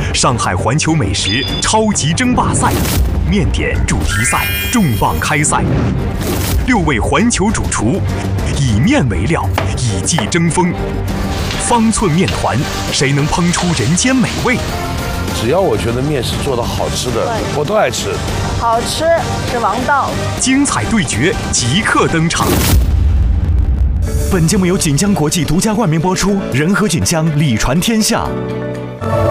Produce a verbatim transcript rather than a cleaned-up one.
上海环球美食超级争霸赛，面点主题赛重磅开赛，六位环球主厨以面为料，以技争锋。方寸面团，谁能烹出人间美味？ 只要我觉得面是做的好吃的，我都爱吃。 好吃是王道。 精彩对决即刻登场。 本节目由锦江国际独家冠名播出，仁和锦江，礼传天下。